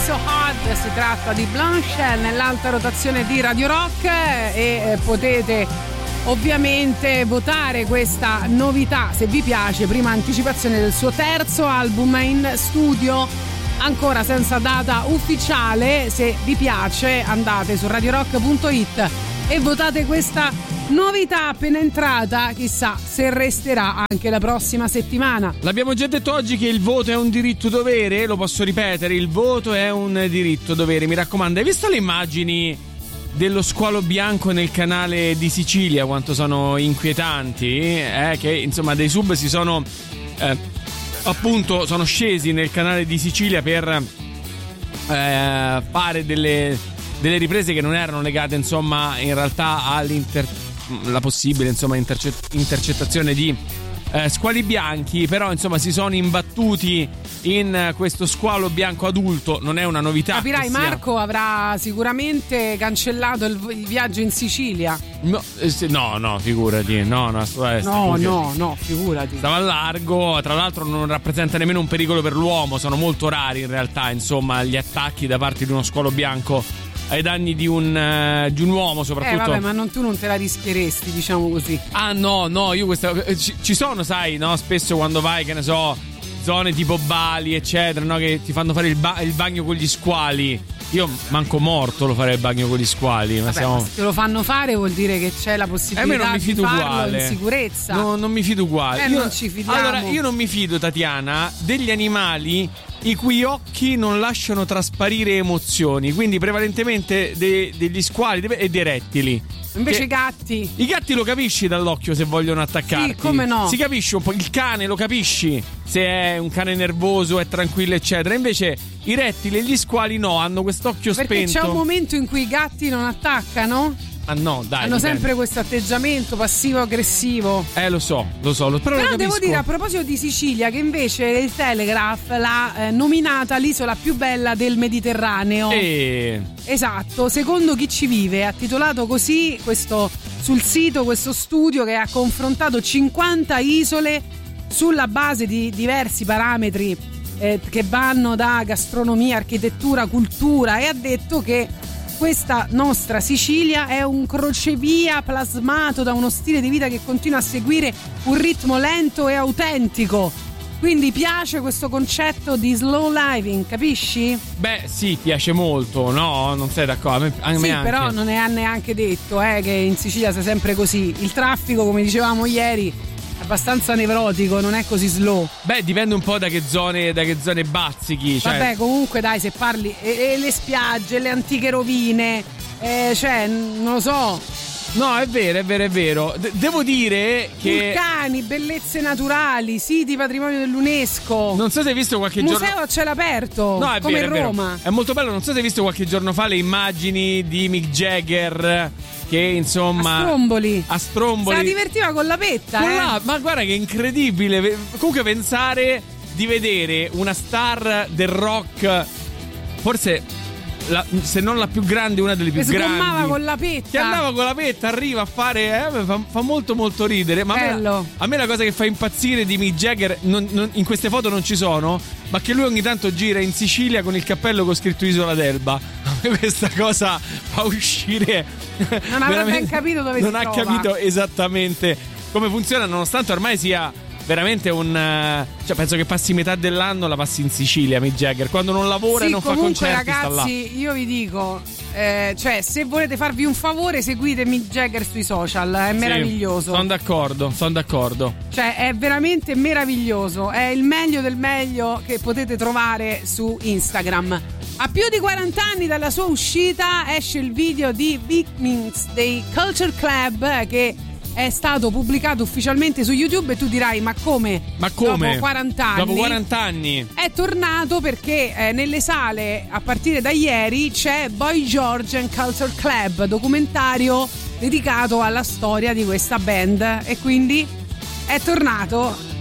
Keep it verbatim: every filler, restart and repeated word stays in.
So Hard, si tratta di Blanche nell'alta rotazione di Radio Rock e eh, potete ovviamente votare questa novità se vi piace, prima anticipazione del suo terzo album in studio, ancora senza data ufficiale. Se vi piace andate su radio rock punto it e votate questa novità appena entrata, chissà se resterà anche la prossima settimana. L'abbiamo già detto oggi che il voto è un diritto dovere, lo posso ripetere, il voto è un diritto dovere, mi raccomando. Hai visto le immagini dello squalo bianco nel canale di Sicilia, quanto sono inquietanti? Eh, che insomma dei sub si sono eh, appunto sono scesi nel canale di Sicilia per eh, fare delle, delle riprese che non erano legate insomma in realtà all'inter la possibile insomma intercett- intercettazione di eh, squali bianchi, però insomma si sono imbattuti in eh, questo squalo bianco adulto. Non è una novità. Capirai, sia... Marco avrà sicuramente cancellato il, il viaggio in Sicilia. No, eh, se, no, no, figurati. No, no, assolutamente. No, no, no, figurati. Stava a largo, tra l'altro non rappresenta nemmeno un pericolo per l'uomo, sono molto rari in realtà, insomma, gli attacchi da parte di uno squalo bianco ai danni di un, uh, di un uomo soprattutto. Eh vabbè, ma non, tu non te la rischieresti, diciamo così. Ah no, no, io questa ci, ci sono, sai, no, spesso quando vai, che ne so, zone tipo Bali eccetera, no, che ti fanno fare il, ba- il bagno con gli squali. Io manco morto lo farei il bagno con gli squali. Ma vabbè, siamo... ma se te lo fanno fare vuol dire che c'è la possibilità eh, non mi di fido farlo uguale. in sicurezza. No, non mi fido uguale. Eh, io, non ci fidiamo. Allora, io non mi fido, Tatiana, degli animali i cui occhi non lasciano trasparire emozioni, quindi prevalentemente de- degli squali de- e dei rettili. Invece i gatti. I gatti lo capisci dall'occhio se vogliono attaccarti. Sì, come no. Si capisce un po'. Il cane lo capisci se è un cane nervoso, è tranquillo, eccetera. Invece i rettili e gli squali no, hanno quest'occhio Perché spento. c'è un momento in cui i gatti non attaccano. Ah no, dai. Hanno dipende. sempre questo atteggiamento passivo-aggressivo. Eh, lo so, lo so. Lo, però Però lo devo capisco. dire, a proposito di Sicilia, che invece il Telegraph l'ha eh, nominata l'isola più bella del Mediterraneo. E... Esatto, secondo Chi ci vive, ha titolato così questo sul sito questo studio che ha confrontato cinquanta isole sulla base di diversi parametri eh, che vanno da gastronomia, architettura, cultura, e ha detto che questa nostra Sicilia è un crocevia plasmato da uno stile di vita che continua a seguire un ritmo lento e autentico. Quindi piace questo concetto di slow living, capisci? Beh, sì, piace molto, no? Non sei d'accordo? A me, a me sì, anche. però non è neanche detto eh, che in Sicilia sia sempre così. Il traffico, come dicevamo ieri, è abbastanza nevrotico, non è così slow. Beh, dipende un po' da che zone, da che zone bazzichi. Cioè... Vabbè, comunque dai, se parli e, e le spiagge, le antiche rovine, eh, cioè, non lo so. No, è vero, è vero, è vero. De- devo dire che vulcani, bellezze naturali, siti patrimonio dell'UNESCO. Non so se hai visto qualche museo giorno. a cielo aperto. No, è come vero, è vero. Roma. È molto bello. Non so se hai visto qualche giorno fa le immagini di Mick Jagger che insomma a Stromboli. A Stromboli. Se la divertiva con la petta. Con eh. la... Ma guarda che incredibile. Comunque pensare di vedere una star del rock, forse la, se non la più grande, una delle più che grandi, sgommava con la petta, che andava con la petta, arriva a fare eh, fa, fa molto molto ridere. Ma a me, a me la cosa che fa impazzire di Mick Jagger, non, non, in queste foto non ci sono, ma che lui ogni tanto gira in Sicilia con il cappello con scritto Isola d'Elba. A me questa cosa fa uscire. Non avrà ben capito dove non si ha trova. capito esattamente come funziona, nonostante ormai sia veramente un, cioè penso che passi metà dell'anno la passi in Sicilia Mick Jagger, quando non lavora sì, e non fa comunque, concerti, ragazzi, sta là. io vi dico eh, cioè se volete farvi un favore seguite Mick Jagger sui social, è meraviglioso. Sì, sono d'accordo, sono d'accordo. Cioè è veramente meraviglioso, è il meglio del meglio che potete trovare su Instagram. A più di quaranta anni dalla sua uscita esce il video di Victims dei Culture Club che è stato pubblicato ufficialmente su YouTube, e tu dirai ma come? Ma come? Dopo quaranta anni. Dopo quaranta anni. È tornato perché eh, nelle sale a partire da ieri c'è Boy George and Culture Club, documentario dedicato alla storia di questa band, e quindi è tornato